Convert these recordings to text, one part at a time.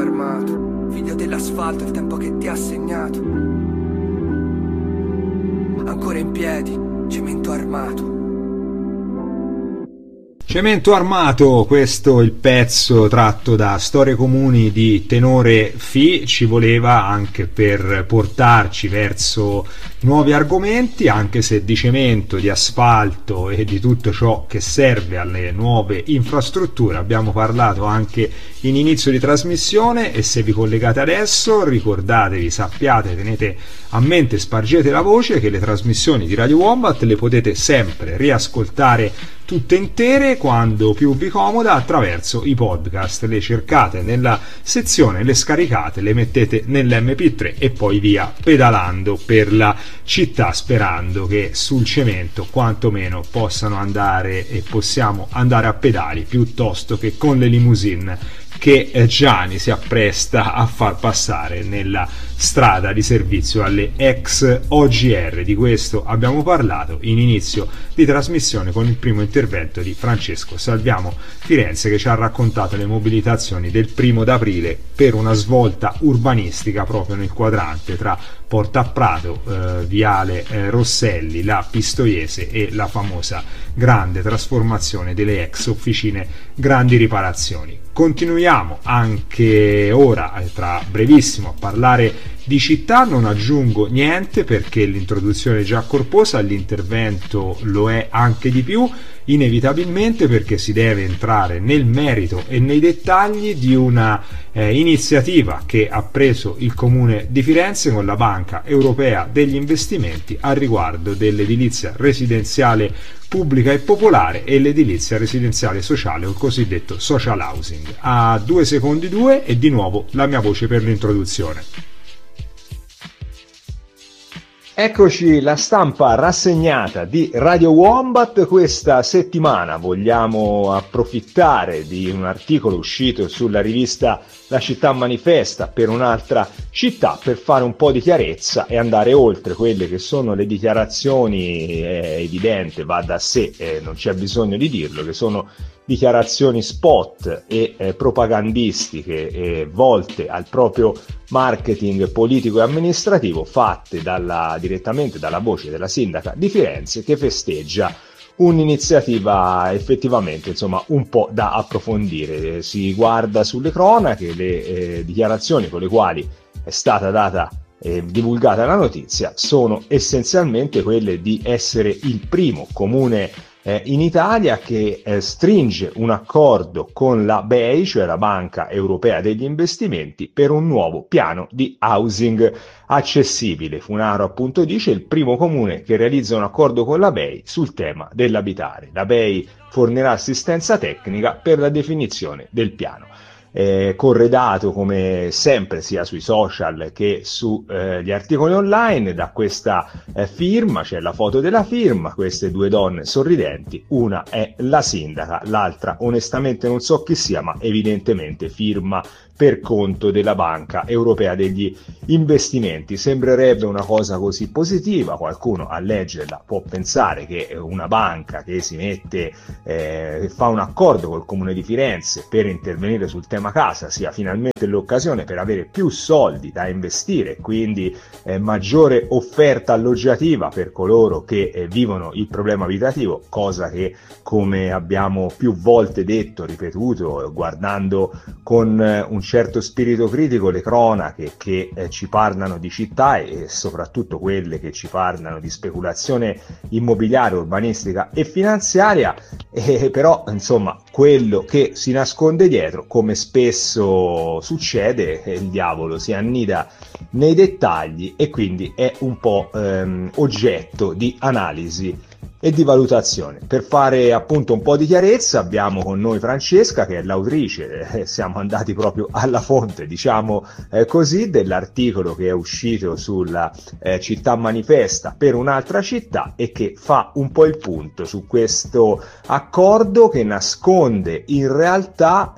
armato, figlio dell'asfalto, il tempo che ti ha segnato. Ancora in piedi, cemento armato. Cemento armato, questo è il pezzo tratto da Storie comuni di Tenore Fi. Ci voleva anche per portarci verso nuovi argomenti, anche se di cemento, di asfalto e di tutto ciò che serve alle nuove infrastrutture abbiamo parlato anche in inizio di trasmissione. E se vi collegate adesso, ricordatevi, sappiate, tenete a mente, spargete la voce che le trasmissioni di Radio Wombat le potete sempre riascoltare tutte intere quando più vi comoda attraverso i podcast. Le cercate nella sezione, le scaricate, le mettete nell'MP3 e poi via pedalando per la città, sperando che sul cemento quantomeno possano andare e possiamo andare a pedali piuttosto che con le limousine che Gianni si appresta a far passare nella strada di servizio alle ex OGR. Di questo abbiamo parlato in inizio di trasmissione con il primo intervento di Francesco Salviamo Firenze, che ci ha raccontato le mobilitazioni del 1° d'aprile per una svolta urbanistica proprio nel quadrante tra Porta a Prato, Viale Rosselli, la Pistoiese e la famosa grande trasformazione delle ex officine Grandi Riparazioni. Continuiamo anche ora, tra brevissimo, a parlare di città. Non aggiungo niente perché l'introduzione è già corposa, l'intervento lo è anche di più, inevitabilmente, perché si deve entrare nel merito e nei dettagli di una iniziativa che ha preso il Comune di Firenze con la Banca Europea degli Investimenti a riguardo dell'edilizia residenziale pubblica e popolare e l'edilizia residenziale sociale, o il cosiddetto social housing. A 2 secondi 2 e di nuovo la mia voce per l'introduzione. Eccoci, la stampa rassegnata di Radio Wombat. Questa settimana vogliamo approfittare di un articolo uscito sulla rivista La Città Manifesta per un'altra città per fare un po' di chiarezza e andare oltre quelle che sono le dichiarazioni, evidente, va da sé, non c'è bisogno di dirlo, che sono dichiarazioni spot e propagandistiche volte al proprio marketing politico e amministrativo, fatte direttamente dalla voce della sindaca di Firenze, che festeggia un'iniziativa effettivamente, insomma, un po' da approfondire. Si guarda sulle cronache le dichiarazioni con le quali è stata data divulgata la notizia sono essenzialmente quelle di essere il primo comune in Italia che stringe un accordo con la BEI, cioè la Banca Europea degli Investimenti, per un nuovo piano di housing accessibile. Funaro appunto dice il primo comune che realizza un accordo con la BEI sul tema dell'abitare. La BEI fornirà assistenza tecnica per la definizione del piano. Corredato come sempre sia sui social che su gli articoli online da questa firma. C'è la foto della firma, queste 2 donne sorridenti, una è la sindaca, l'altra onestamente non so chi sia, ma evidentemente firma per conto della Banca Europea degli Investimenti. Sembrerebbe una cosa così positiva, qualcuno a leggerla può pensare che una banca che si mette fa un accordo col Comune di Firenze per intervenire sul tema casa sia finalmente l'occasione per avere più soldi da investire, quindi maggiore offerta alloggiativa per coloro che vivono il problema abitativo, cosa che, come abbiamo più volte detto, ripetuto, guardando con un certo spirito critico le cronache che ci parlano di città e soprattutto quelle che ci parlano di speculazione immobiliare, urbanistica e finanziaria, però insomma quello che si nasconde dietro, come spesso succede, il diavolo si annida nei dettagli e quindi è un po' oggetto di analisi e di valutazione. Per fare appunto un po' di chiarezza abbiamo con noi Francesca, che è l'autrice, siamo andati proprio alla fonte, diciamo così, dell'articolo che è uscito sulla Città Manifesta per un'altra città e che fa un po' il punto su questo accordo che nasconde in realtà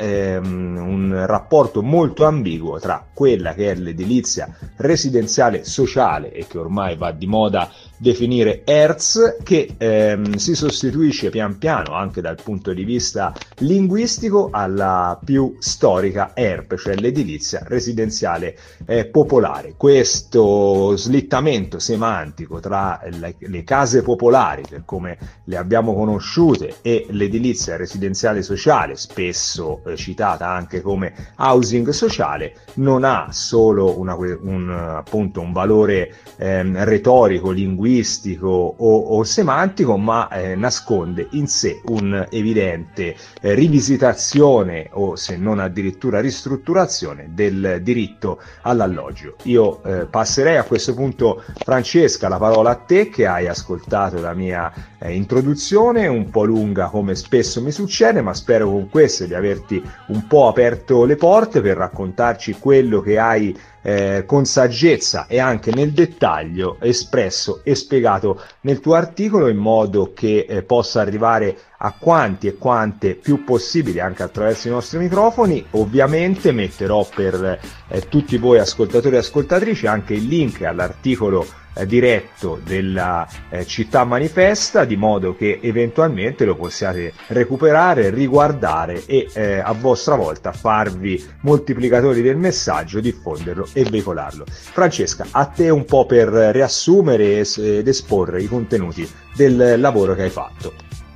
un rapporto molto ambiguo tra quella che è l'edilizia residenziale sociale e che ormai va di moda definire ERZ, che si sostituisce pian piano anche dal punto di vista linguistico alla più storica ERP, cioè l'edilizia residenziale popolare. Questo slittamento semantico tra le case popolari, per come le abbiamo conosciute, e l'edilizia residenziale sociale, spesso citata anche come housing sociale, non ha solo appunto un valore retorico, linguistico o semantico, ma nasconde in sé un'evidente rivisitazione, o se non addirittura ristrutturazione, del diritto all'alloggio. Io passerei a questo punto, Francesca, la parola a te, che hai ascoltato la mia introduzione, un po' lunga come spesso mi succede, ma spero con questo di averti un po' aperto le porte per raccontarci quello che hai con saggezza e anche nel dettaglio espresso e spiegato nel tuo articolo, in modo che possa arrivare a quanti e quante più possibili anche attraverso i nostri microfoni. Ovviamente metterò per tutti voi ascoltatori e ascoltatrici anche il link all'articolo diretto della Città Manifesta, di modo che eventualmente lo possiate recuperare, riguardare e a vostra volta farvi moltiplicatori del messaggio, diffonderlo e veicolarlo. Francesca, a te un po' per riassumere ed esporre i contenuti del lavoro che hai fatto.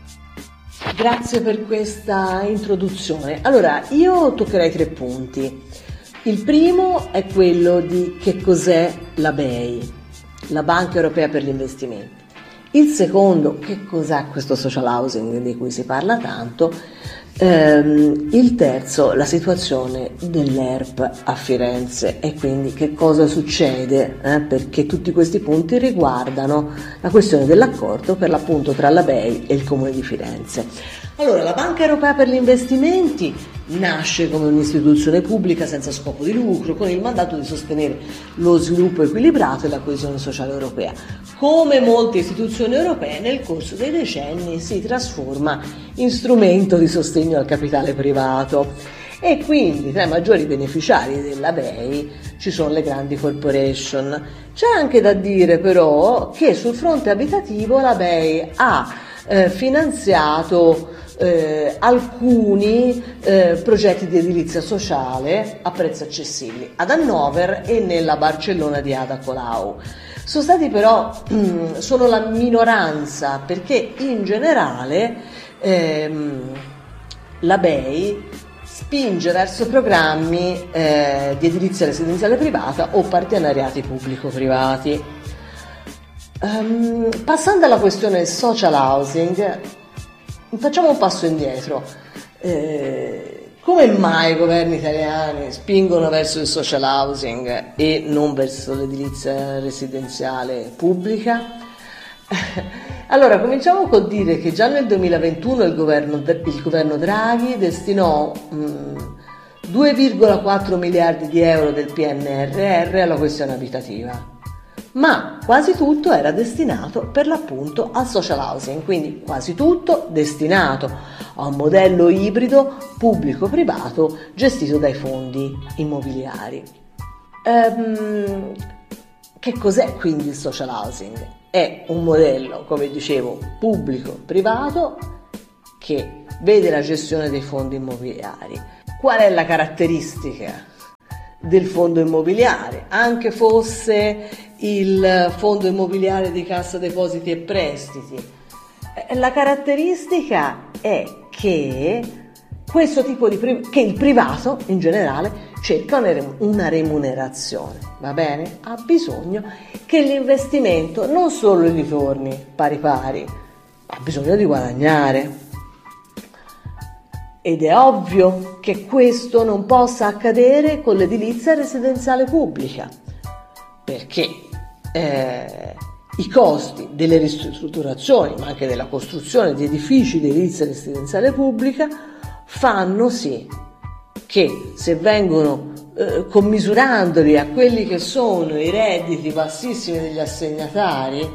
Grazie per questa introduzione. Allora, io toccherei 3 punti. Il primo è quello di che cos'è la BEI, la Banca Europea per gli Investimenti. Il secondo, che cos'è questo social housing di cui si parla tanto. Il terzo, la situazione dell'ERP a Firenze, e quindi che cosa succede, perché tutti questi punti riguardano la questione dell'accordo per l'appunto tra la BEI e il Comune di Firenze. Allora, la Banca Europea per gli Investimenti nasce come un'istituzione pubblica senza scopo di lucro, con il mandato di sostenere lo sviluppo equilibrato e la coesione sociale europea. Come molte istituzioni europee, nel corso dei decenni si trasforma in strumento di sostegno al capitale privato, e quindi tra i maggiori beneficiari della BEI ci sono le grandi corporation. C'è anche da dire però che sul fronte abitativo la BEI ha finanziato alcuni progetti di edilizia sociale a prezzi accessibili ad Hannover e nella Barcellona di Ada Colau. Sono stati però sono la minoranza, perché in generale la BEI spinge verso programmi di edilizia residenziale privata o partenariati pubblico-privati. Passando alla questione social housing, facciamo un passo indietro. Come mai i governi italiani spingono verso il social housing e non verso l'edilizia residenziale pubblica? Allora, cominciamo col dire che già nel 2021 il governo Draghi destinò 2,4 miliardi di euro del PNRR alla questione abitativa, ma quasi tutto era destinato per l'appunto al social housing, quindi quasi tutto destinato a un modello ibrido pubblico-privato gestito dai fondi immobiliari. Che cos'è quindi il social housing? È un modello, come dicevo, pubblico-privato che vede la gestione dei fondi immobiliari. Qual è la caratteristica del fondo immobiliare? Anche fosse il fondo immobiliare di Cassa Depositi e Prestiti, la caratteristica è che questo tipo che il privato in generale cerca una remunerazione, va bene? Ha bisogno che l'investimento non solo gli torni pari pari, ma ha bisogno di guadagnare. Ed è ovvio che questo non possa accadere con l'edilizia residenziale pubblica, perché i costi delle ristrutturazioni, ma anche della costruzione di edifici di edilizia residenziale pubblica, fanno sì che, se vengono commisurandoli a quelli che sono i redditi bassissimi degli assegnatari,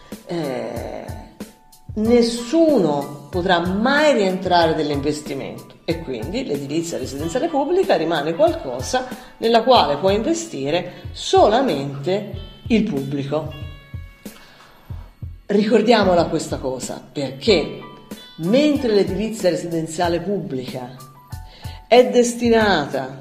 nessuno potrà mai rientrare dell'investimento, e quindi l'edilizia residenziale pubblica rimane qualcosa nella quale può investire solamente il pubblico. Ricordiamola questa cosa, perché mentre l'edilizia residenziale pubblica è destinata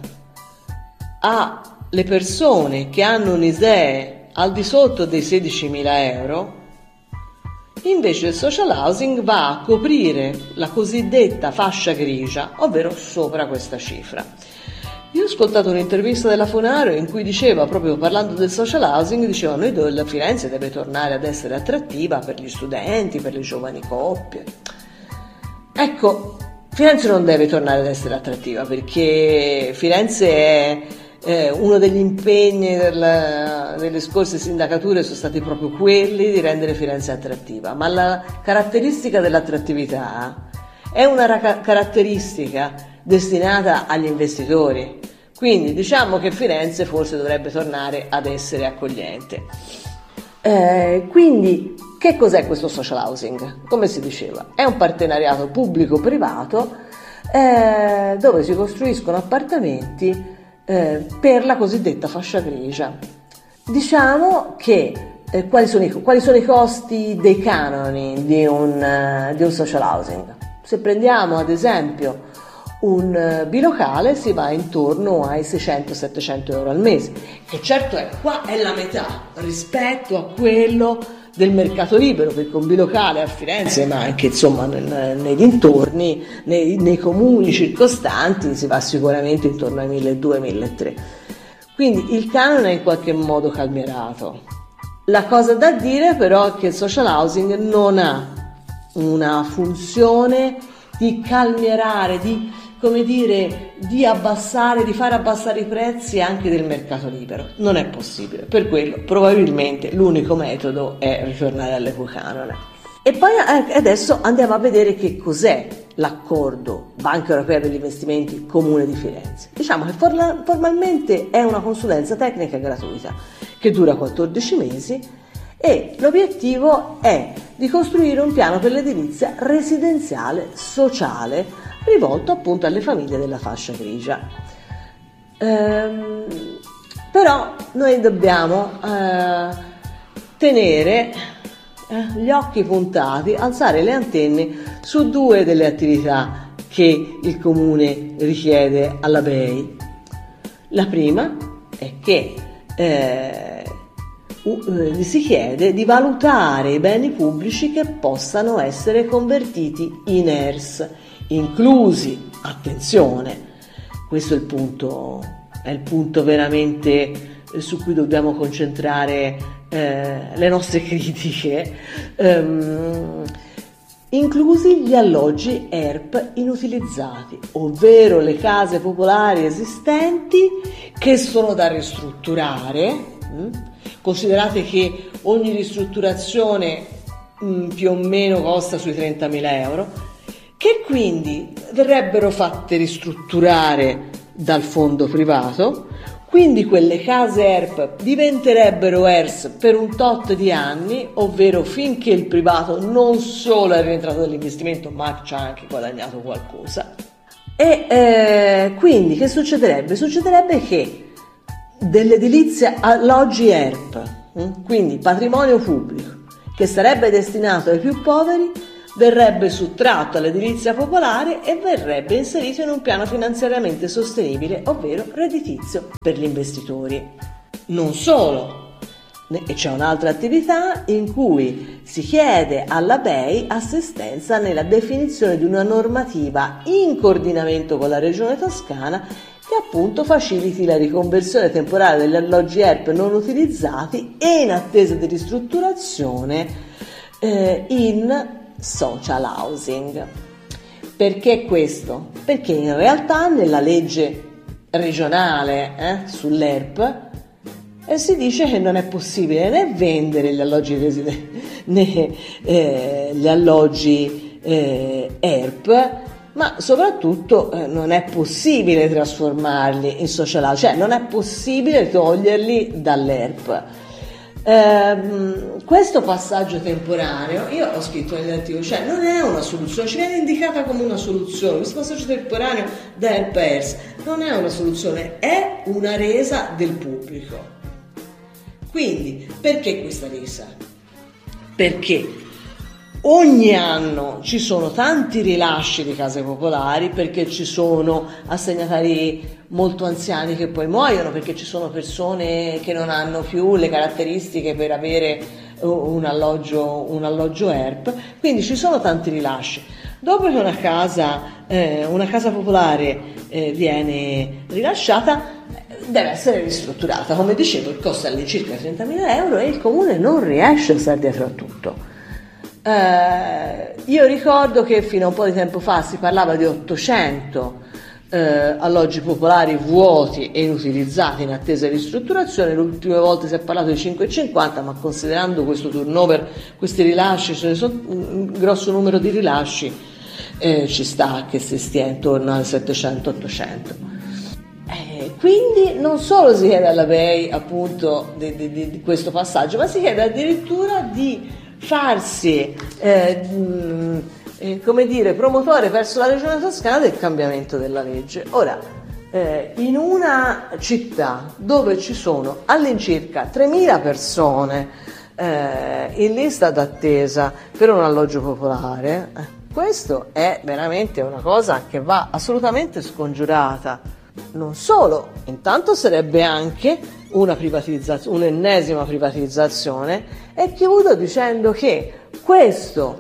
alle persone che hanno un ISEE al di sotto dei 16.000 euro, invece il social housing va a coprire la cosiddetta fascia grigia, ovvero sopra questa cifra. Io ho ascoltato un'intervista della Funaro in cui diceva, proprio parlando del social housing, diceva: la Firenze deve tornare ad essere attrattiva per gli studenti, per le giovani coppie. Ecco, Firenze non deve tornare ad essere attrattiva, perché Firenze è uno degli impegni delle scorse sindacature sono stati proprio quelli di rendere Firenze attrattiva, ma la caratteristica dell'attrattività è una caratteristica destinata agli investitori, quindi diciamo che Firenze forse dovrebbe tornare ad essere accogliente. Quindi che cos'è questo social housing? Come si diceva, è un partenariato pubblico-privato dove si costruiscono appartamenti per la cosiddetta fascia grigia. Diciamo che quali sono i costi dei canoni di un social housing? Se prendiamo ad esempio un bilocale, si va intorno ai 600-700 euro al mese, che certo qua è la metà rispetto a quello del mercato libero, perché un bilocale a Firenze, ma anche insomma nei dintorni, nei comuni circostanti, si va sicuramente intorno ai 1.200-1.300. Quindi il canone è in qualche modo calmierato. La cosa da dire però è che il social housing non ha una funzione di calmierare, di abbassare, di far abbassare i prezzi anche del mercato libero. Non è possibile. Per quello probabilmente l'unico metodo è ritornare all'equo canone. E poi adesso andiamo a vedere che cos'è l'accordo Banca Europea per gli Investimenti Comune di Firenze. Diciamo che formalmente è una consulenza tecnica gratuita che dura 14 mesi e l'obiettivo è di costruire un piano per l'edilizia residenziale sociale rivolto appunto alle famiglie della fascia grigia. Però noi dobbiamo tenere gli occhi puntati, alzare le antenne su due delle attività che il Comune richiede alla BEI. La prima è che gli si chiede di valutare i beni pubblici che possano essere convertiti in ERS, inclusi, attenzione, questo è il punto veramente su cui dobbiamo concentrare le nostre critiche, inclusi gli alloggi ERP inutilizzati, ovvero le case popolari esistenti che sono da ristrutturare. Considerate che ogni ristrutturazione più o meno costa sui 30.000 euro, che quindi verrebbero fatte ristrutturare dal fondo privato, quindi quelle case ERP diventerebbero ERS per un tot di anni, ovvero finché il privato non solo è rientrato nell'investimento ma ci ha anche guadagnato qualcosa. E quindi che succederebbe? Succederebbe che dell'edilizia alloggi ERP, quindi patrimonio pubblico, che sarebbe destinato ai più poveri, verrebbe sottratto all'edilizia popolare e verrebbe inserito in un piano finanziariamente sostenibile, ovvero redditizio per gli investitori. Non solo, e c'è un'altra attività in cui si chiede alla BEI assistenza nella definizione di una normativa in coordinamento con la Regione Toscana che appunto faciliti la riconversione temporanea degli alloggi ERP non utilizzati e in attesa di ristrutturazione in social housing. Perché questo? Perché in realtà nella legge regionale sull'ERP si dice che non è possibile né vendere gli alloggi né gli alloggi ERP, ma soprattutto non è possibile trasformarli in social housing, cioè non è possibile toglierli dall'ERP. Questo passaggio temporaneo, io ho scritto nell'articolo, cioè non è una soluzione, ci viene indicata come una soluzione, questo passaggio temporaneo da ERP a ERS non è una soluzione, è una resa del pubblico. Quindi, perché questa resa? Perché ogni anno ci sono tanti rilasci di case popolari, perché ci sono assegnatari molto anziani che poi muoiono, perché ci sono persone che non hanno più le caratteristiche per avere un alloggio ERP, quindi ci sono tanti rilasci. Dopo che una casa popolare viene rilasciata, deve essere ristrutturata. Come dicevo, il costo è all'incirca 30.000 euro e il comune non riesce a stare dietro a tutto. Io ricordo che fino a un po' di tempo fa si parlava di 800 alloggi popolari vuoti e inutilizzati in attesa di ristrutturazione. Le ultime volte si è parlato di 550, ma considerando questo turnover, questi rilasci, ce ne sono un grosso numero di rilasci, ci sta che si stia intorno ai 700-800. Quindi non solo si chiede alla BEI appunto di questo passaggio, ma si chiede addirittura di farsi promotore verso la regione Toscana del cambiamento della legge. Ora, in una città dove ci sono all'incirca 3.000 persone in lista d'attesa per un alloggio popolare, questo è veramente una cosa che va assolutamente scongiurata. Non solo, intanto sarebbe anche un'ennesima privatizzazione, e chiudo dicendo che questo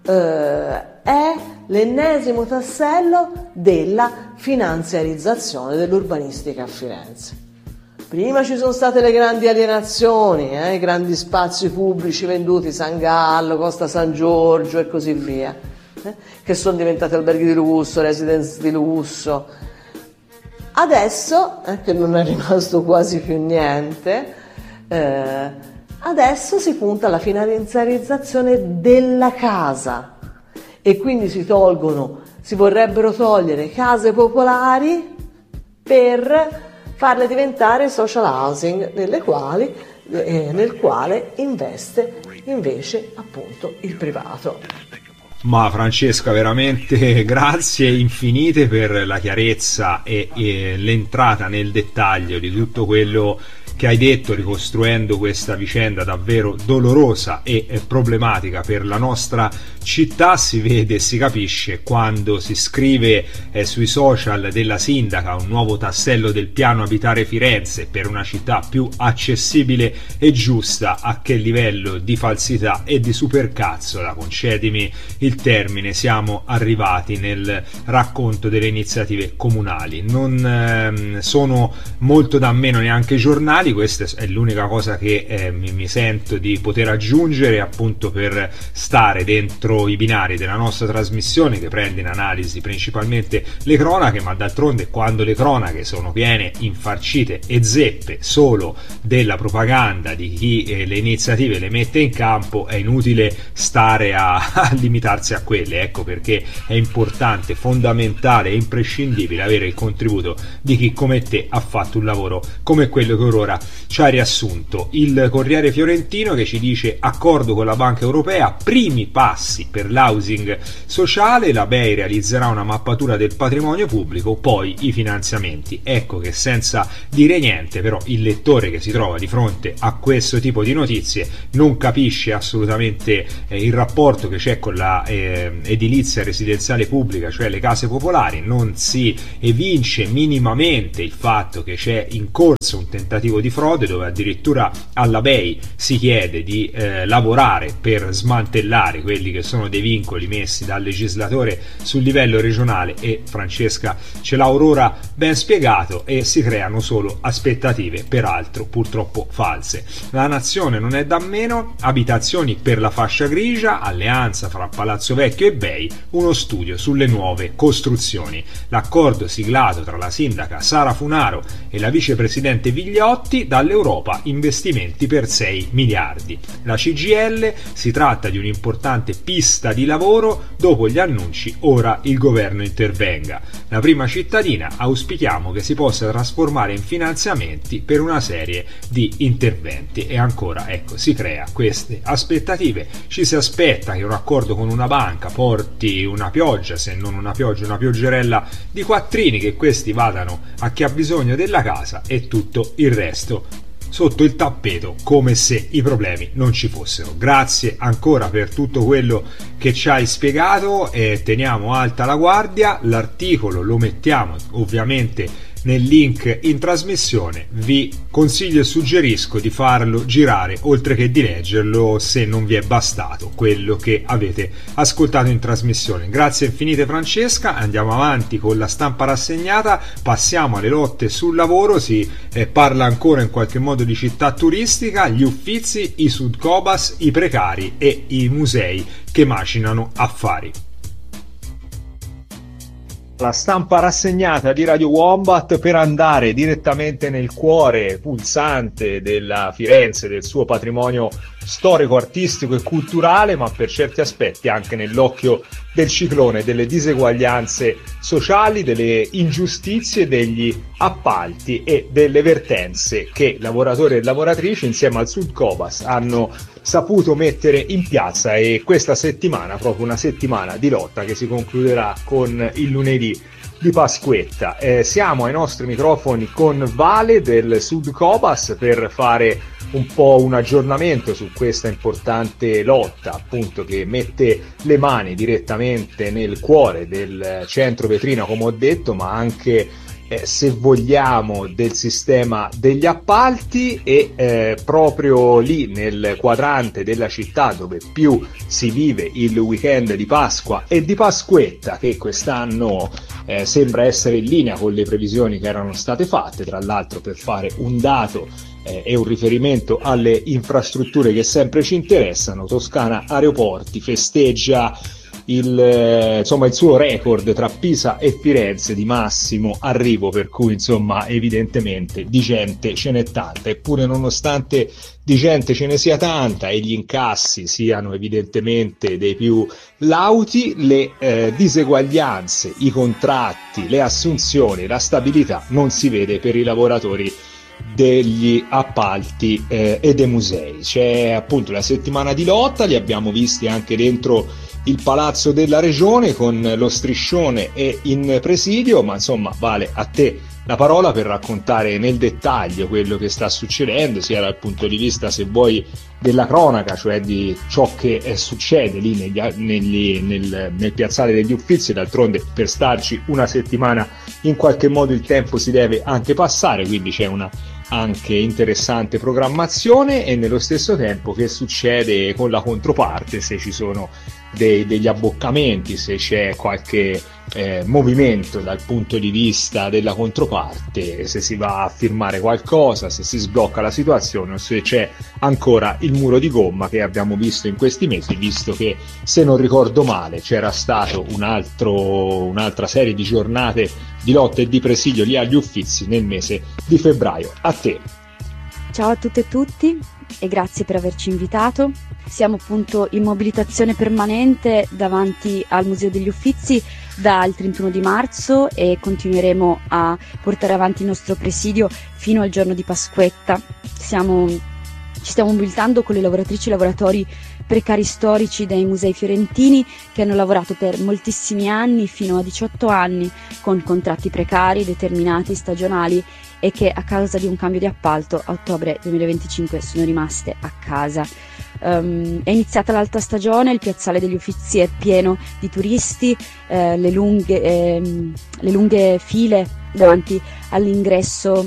è l'ennesimo tassello della finanziarizzazione dell'urbanistica a Firenze. Prima ci sono state le grandi alienazioni, i grandi spazi pubblici venduti, San Gallo, Costa San Giorgio e così via, che sono diventati alberghi di lusso, residence di lusso. Adesso, che non è rimasto quasi più niente, adesso si punta alla finanziarizzazione della casa, e quindi si vorrebbero togliere case popolari per farle diventare social housing, nel quale investe invece appunto il privato. Ma Francesca, veramente grazie infinite per la chiarezza e l'entrata nel dettaglio di tutto quello che hai detto, ricostruendo questa vicenda davvero dolorosa e problematica per la nostra città. Si vede e si capisce quando si scrive sui social della sindaca un nuovo tassello del piano Abitare Firenze per una città più accessibile e giusta, a che livello di falsità e di supercazzola, concedimi il termine, siamo arrivati nel racconto delle iniziative comunali. Non sono molto da meno neanche i giornali, questa è l'unica cosa che mi sento di poter aggiungere, appunto, per stare dentro i binari della nostra trasmissione, che prende in analisi principalmente le cronache, ma d'altronde quando le cronache sono piene, infarcite e zeppe solo della propaganda di chi le iniziative le mette in campo, è inutile stare a limitarsi a quelle. Ecco perché è importante, fondamentale e imprescindibile avere il contributo di chi come te ha fatto un lavoro come quello che Aurora ci ha riassunto. Il Corriere Fiorentino che ci dice: accordo con la Banca Europea, primi passi per l'housing sociale, la BEI realizzerà una mappatura del patrimonio pubblico, poi i finanziamenti. Ecco che senza dire niente però il lettore che si trova di fronte a questo tipo di notizie non capisce assolutamente il rapporto che c'è con la edilizia residenziale pubblica, cioè le case popolari. Non si evince minimamente il fatto che c'è in corso un tentativo di frode, dove addirittura alla BEI si chiede di lavorare per smantellare quelli che sono dei vincoli messi dal legislatore sul livello regionale, e Francesca ce l'ha Aurora ben spiegato, e si creano solo aspettative, peraltro purtroppo false. La nazione non è da meno, abitazioni per la fascia grigia, alleanza fra Palazzo Vecchio e BEI, uno studio sulle nuove costruzioni. L'accordo siglato tra la sindaca Sara Funaro e la vicepresidente Vigliotti, dall'Europa investimenti per 6 miliardi. La CGIL: si tratta di un'importante pista di lavoro, dopo gli annunci ora il governo intervenga. La prima cittadina: auspichiamo che si possa trasformare in finanziamenti per una serie di interventi. E ancora, ecco, si crea queste aspettative, ci si aspetta che un accordo con una banca porti una pioggia, se non una pioggia, una pioggerella di quattrini, che questi vadano a chi ha bisogno della casa, e tutto il resto sotto il tappeto, come se i problemi non ci fossero. Grazie ancora per tutto quello che ci hai spiegato e teniamo alta la guardia. L'articolo lo mettiamo ovviamente nel link in trasmissione. Vi consiglio e suggerisco di farlo girare, oltre che di leggerlo, se non vi è bastato quello che avete ascoltato in trasmissione. Grazie infinite Francesca, andiamo avanti con la stampa rassegnata, passiamo alle lotte sul lavoro. Si parla ancora in qualche modo di città turistica, gli Uffizi, i Sudcobas, i precari e i musei che macinano affari. La stampa rassegnata di Radio Wombat per andare direttamente nel cuore pulsante della Firenze, del suo patrimonio storico, artistico e culturale, ma per certi aspetti anche nell'occhio del ciclone delle diseguaglianze sociali, delle ingiustizie, degli appalti e delle vertenze che lavoratori e lavoratrici insieme al Sudcobas hanno saputo mettere in piazza, e questa settimana, proprio una settimana di lotta che si concluderà con il lunedì di Pasquetta. Siamo ai nostri microfoni con Vale del Sudcobas per fare un po' un aggiornamento su questa importante lotta, appunto, che mette le mani direttamente nel cuore del centro vetrina, come ho detto, ma anche se vogliamo del sistema degli appalti, e proprio lì nel quadrante della città dove più si vive il weekend di Pasqua e di Pasquetta, che quest'anno sembra essere in linea con le previsioni che erano state fatte. Tra l'altro, per fare un dato e un riferimento alle infrastrutture che sempre ci interessano, Toscana Aeroporti festeggia il suo record tra Pisa e Firenze di massimo arrivo, per cui insomma evidentemente di gente ce n'è tanta. Eppure, nonostante di gente ce ne sia tanta e gli incassi siano evidentemente dei più lauti, le diseguaglianze, i contratti, le assunzioni, la stabilità non si vede per i lavoratori degli appalti e dei musei. C'è appunto la settimana di lotta, li abbiamo visti anche dentro il Palazzo della Regione con lo striscione e in presidio, ma insomma Vale, a te la parola per raccontare nel dettaglio quello che sta succedendo, sia dal punto di vista, se vuoi, della cronaca, cioè di ciò che succede lì nel piazzale degli Uffizi. D'altronde, per starci una settimana in qualche modo il tempo si deve anche passare, quindi c'è una anche interessante programmazione, e nello stesso tempo che succede con la controparte, se ci sono degli abboccamenti, se c'è qualche movimento dal punto di vista della controparte, se si va a firmare qualcosa, se si sblocca la situazione o se c'è ancora il muro di gomma che abbiamo visto in questi mesi, visto che, se non ricordo male, c'era stato un'altra serie di giornate di lotta e di presidio lì agli Uffizi nel mese di febbraio. A te. Ciao a tutte e tutti e grazie per averci invitato. Siamo appunto in mobilitazione permanente davanti al Museo degli Uffizi dal 31 di marzo e continueremo a portare avanti il nostro presidio fino al giorno di Pasquetta. Ci stiamo mobilitando con le lavoratrici e lavoratori precari storici dei musei fiorentini che hanno lavorato per moltissimi anni, fino a 18 anni, con contratti precari, determinati, stagionali, e che a causa di un cambio di appalto a ottobre 2025 sono rimaste a casa. È iniziata l'alta stagione, il piazzale degli Uffizi è pieno di turisti, le lunghe file davanti all'ingresso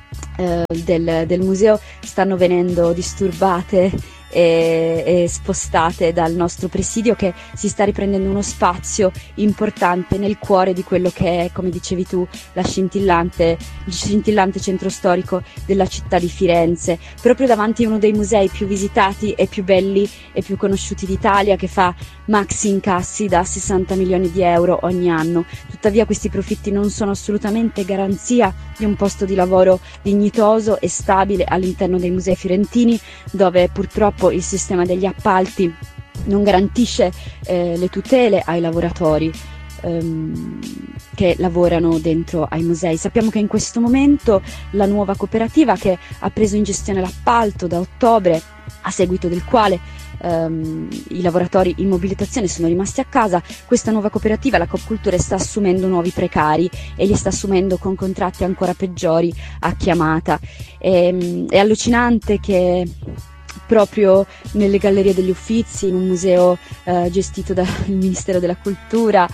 del museo stanno venendo disturbate e spostate dal nostro presidio, che si sta riprendendo uno spazio importante nel cuore di quello che è, come dicevi tu, il scintillante centro storico della città di Firenze, proprio davanti a uno dei musei più visitati e più belli e più conosciuti d'Italia, che fa maxi incassi da 60 milioni di euro ogni anno. Tuttavia questi profitti non sono assolutamente garanzia di un posto di lavoro dignitoso e stabile all'interno dei musei fiorentini, dove purtroppo il sistema degli appalti non garantisce le tutele ai lavoratori. che lavorano dentro ai musei. Sappiamo che in questo momento la nuova cooperativa che ha preso in gestione l'appalto da ottobre, a seguito del quale i lavoratori in mobilitazione sono rimasti a casa, questa nuova cooperativa, la Coop Culture, sta assumendo nuovi precari e li sta assumendo con contratti ancora peggiori a chiamata. È allucinante che proprio nelle Gallerie degli Uffizi, in un museo gestito dal Ministero della Cultura,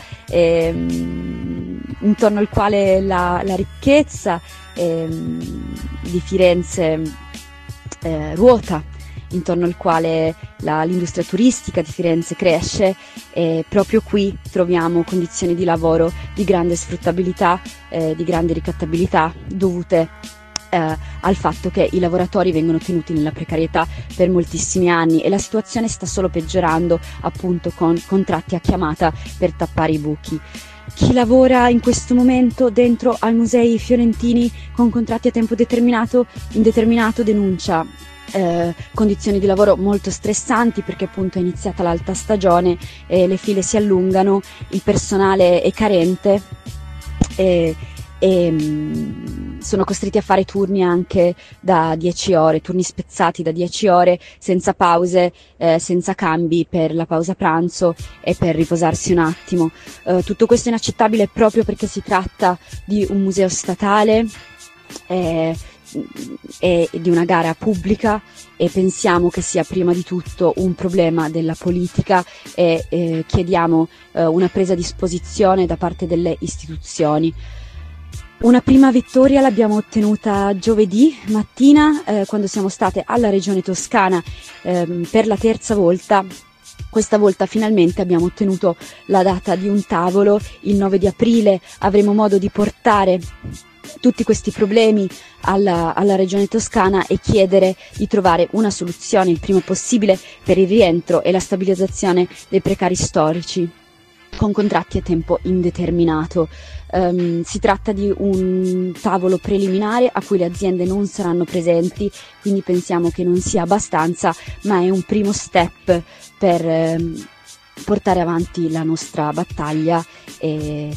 intorno al quale la ricchezza di Firenze ruota, intorno al quale l'industria turistica di Firenze cresce, e proprio qui troviamo condizioni di lavoro di grande sfruttabilità, di grande ricattabilità, dovute al fatto che i lavoratori vengono tenuti nella precarietà per moltissimi anni, e la situazione sta solo peggiorando, appunto, con contratti a chiamata per tappare i buchi. Chi lavora in questo momento dentro ai musei fiorentini con contratti a tempo determinato, indeterminato, denuncia condizioni di lavoro molto stressanti, perché appunto è iniziata l'alta stagione e le file si allungano, il personale è carente e sono costretti a fare turni anche da 10 ore, turni spezzati da 10 ore, senza pause, senza cambi per la pausa pranzo e per riposarsi un attimo. Tutto questo è inaccettabile proprio perché si tratta di un museo statale e di una gara pubblica, e pensiamo che sia prima di tutto un problema della politica, e chiediamo una presa di posizione da parte delle istituzioni. Una prima vittoria l'abbiamo ottenuta giovedì mattina, quando siamo state alla Regione Toscana per la terza volta. Questa volta finalmente abbiamo ottenuto la data di un tavolo. Il 9 di aprile avremo modo di portare tutti questi problemi alla Regione Toscana e chiedere di trovare una soluzione il prima possibile per il rientro e la stabilizzazione dei precari storici con contratti a tempo indeterminato. Si tratta di un tavolo preliminare a cui le aziende non saranno presenti, quindi pensiamo che non sia abbastanza, ma è un primo step per portare avanti la nostra battaglia e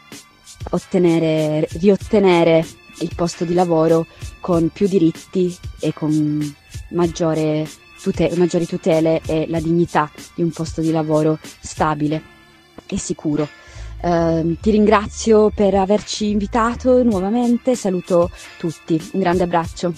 riottenere il posto di lavoro con più diritti e con maggiori tutele e la dignità di un posto di lavoro stabile e sicuro. Ti ringrazio per averci invitato nuovamente, saluto tutti, un grande abbraccio.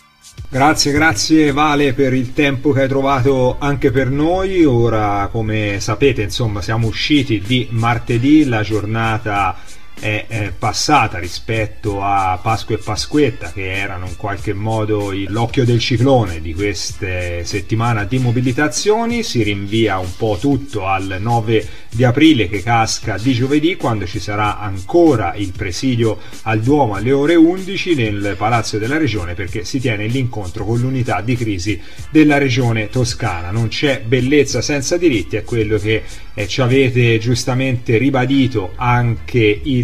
Grazie Vale per il tempo che hai trovato anche per noi. Ora, come sapete, insomma, siamo usciti di martedì, la giornata è passata rispetto a Pasqua e Pasquetta, che erano in qualche modo l'occhio del ciclone di queste settimane di mobilitazioni. Si rinvia un po' tutto al 9 di aprile, che casca di giovedì, quando ci sarà ancora il presidio al Duomo alle ore 11 nel Palazzo della Regione, perché si tiene l'incontro con l'unità di crisi della Regione Toscana. Non c'è bellezza senza diritti, è quello che ci avete giustamente ribadito anche il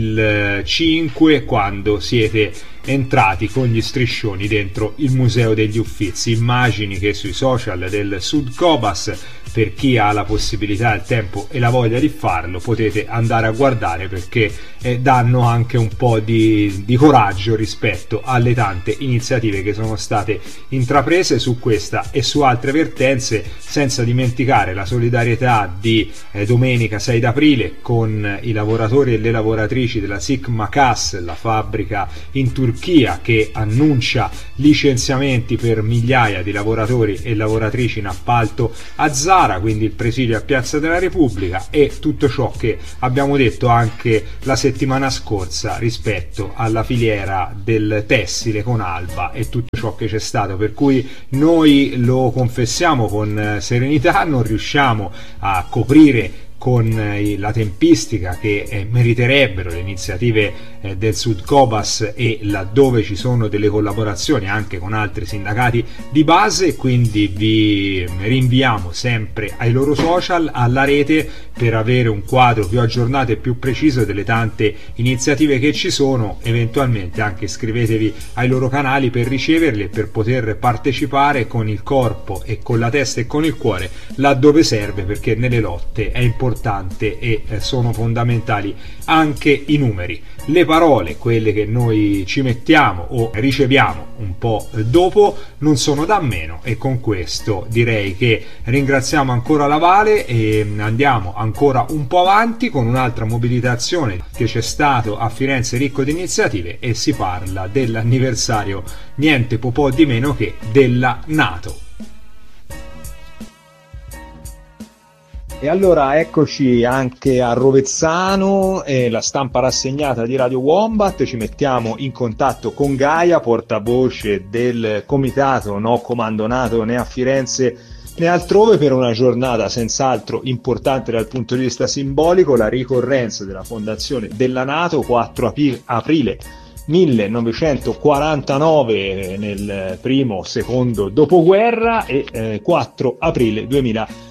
5, quando siete entrati con gli striscioni dentro il Museo degli Uffizi. Immagini che sui social del Sud Cobas, per chi ha la possibilità, il tempo e la voglia di farlo, potete andare a guardare, perché danno anche un po' di coraggio rispetto alle tante iniziative che sono state intraprese su questa e su altre vertenze, senza dimenticare la solidarietà di domenica 6 d'aprile con i lavoratori e le lavoratrici della SIC Macas, la fabbrica in Turchia, che annuncia licenziamenti per migliaia di lavoratori e lavoratrici in appalto a Zara, quindi il presidio a Piazza della Repubblica, e tutto ciò che abbiamo detto anche la settimana scorsa rispetto alla filiera del tessile con Alba e tutto ciò che c'è stato, per cui noi lo confessiamo con serenità, non riusciamo a coprire con la tempistica che meriterebbero le iniziative del Sud Cobas, e laddove ci sono delle collaborazioni anche con altri sindacati di base, quindi vi rinviamo sempre ai loro social, alla rete, per avere un quadro più aggiornato e più preciso delle tante iniziative che ci sono. Eventualmente anche iscrivetevi ai loro canali per riceverli e per poter partecipare con il corpo e con la testa e con il cuore laddove serve, perché nelle lotte è importante importante e sono fondamentali anche i numeri. Le parole, quelle che noi ci mettiamo o riceviamo un po' dopo, non sono da meno, e con questo direi che ringraziamo ancora la Vale e andiamo ancora un po' avanti con un'altra mobilitazione che c'è stato a Firenze, ricco di iniziative, e si parla dell'anniversario niente po' di meno che della NATO. E allora eccoci anche a Rovezzano, la stampa rassegnata di Radio Wombat. Ci mettiamo in contatto con Gaia, portavoce del comitato No Comando NATO né a Firenze né altrove, per una giornata senz'altro importante dal punto di vista simbolico, la ricorrenza della fondazione della NATO, 4 aprile 1949 nel primo secondo dopoguerra e 4 aprile 2026,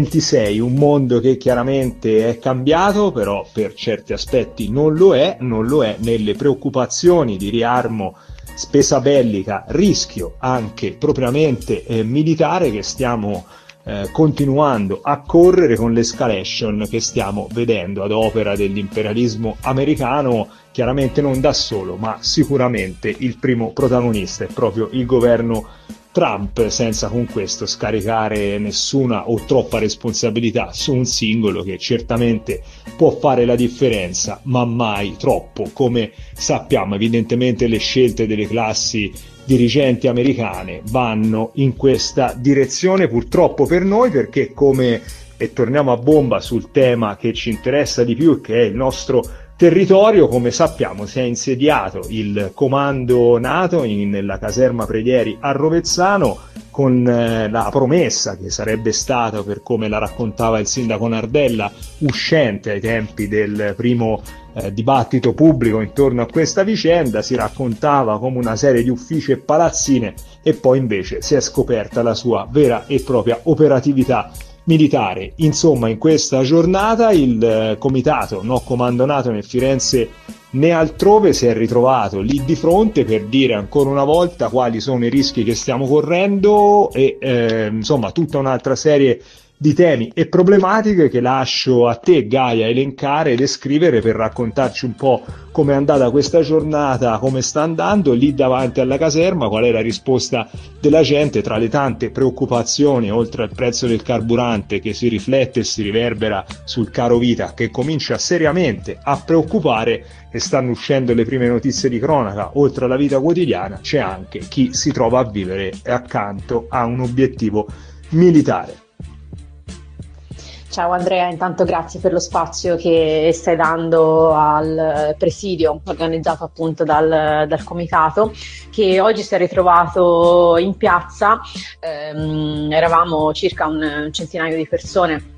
un mondo che chiaramente è cambiato, però per certi aspetti non lo è nelle preoccupazioni di riarmo, spesa bellica, rischio anche propriamente militare che stiamo continuando a correre con l'escalation che stiamo vedendo ad opera dell'imperialismo americano, chiaramente non da solo, ma sicuramente il primo protagonista è proprio il governo Trump, senza con questo scaricare nessuna o troppa responsabilità su un singolo che certamente può fare la differenza, ma mai troppo. Come sappiamo, evidentemente le scelte delle classi dirigenti americane vanno in questa direzione, purtroppo per noi, perché e torniamo a bomba sul tema che ci interessa di più, che è il nostro territorio, come sappiamo si è insediato il comando NATO nella caserma Predieri a Rovezzano, con la promessa che sarebbe stata, per come la raccontava il sindaco Nardella, uscente ai tempi del primo dibattito pubblico intorno a questa vicenda. Si raccontava come una serie di uffici e palazzine, e poi invece si è scoperta la sua vera e propria operatività militare. Insomma, in questa giornata il comitato No Comando NATO né Firenze né altrove si è ritrovato lì di fronte per dire ancora una volta quali sono i rischi che stiamo correndo e insomma tutta un'altra serie di temi e problematiche che lascio a te, Gaia, elencare e descrivere, per raccontarci un po' come è andata questa giornata, come sta andando lì davanti alla caserma, qual è la risposta della gente tra le tante preoccupazioni, oltre al prezzo del carburante che si riflette e si riverbera sul caro vita, che comincia seriamente a preoccupare, e stanno uscendo le prime notizie di cronaca. Oltre alla vita quotidiana c'è anche chi si trova a vivere accanto a un obiettivo militare. Ciao Andrea, intanto grazie per lo spazio che stai dando al presidio organizzato appunto dal comitato, che oggi si è ritrovato in piazza. Eravamo circa un centinaio di persone,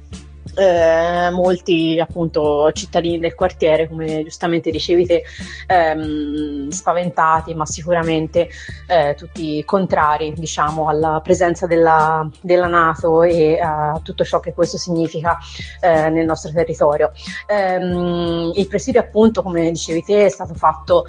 molti appunto cittadini del quartiere, come giustamente dicevi te, spaventati, ma sicuramente tutti contrari, diciamo, alla presenza della NATO e a tutto ciò che questo significa nel nostro territorio. Il presidio, appunto, come dicevi te, è stato fatto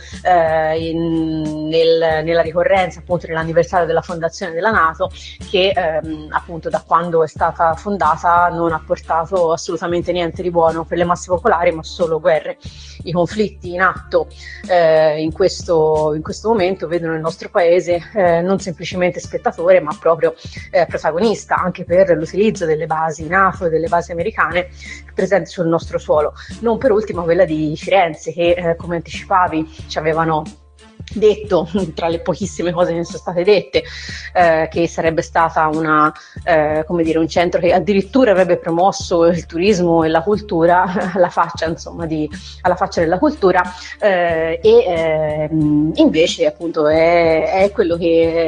nella ricorrenza appunto dell'anniversario della fondazione della NATO, che appunto da quando è stata fondata non ha portato assolutamente niente di buono per le masse popolari, ma solo guerre. I conflitti in atto in questo momento vedono il nostro paese non semplicemente spettatore, ma proprio protagonista, anche per l'utilizzo delle basi NATO e delle basi americane presenti sul nostro suolo. Non per ultimo quella di Firenze, che come anticipavi ci avevano detto, tra le pochissime cose che sono state dette, che sarebbe stata un centro che addirittura avrebbe promosso il turismo e la cultura alla faccia della cultura, invece appunto è quello che